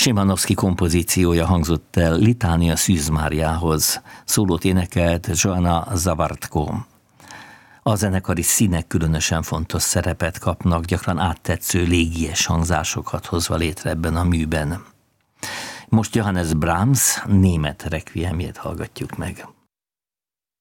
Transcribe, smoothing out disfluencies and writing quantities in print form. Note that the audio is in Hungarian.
Szymanowski kompozíciója hangzott el Litánia Szűz Máriához. Szólót énekelt Joanna Zawartko. A zenekari színek különösen fontos szerepet kapnak, gyakran áttetsző légies hangzásokat hozva létre ebben a műben. Most Johannes Brahms német requiemjét hallgatjuk meg.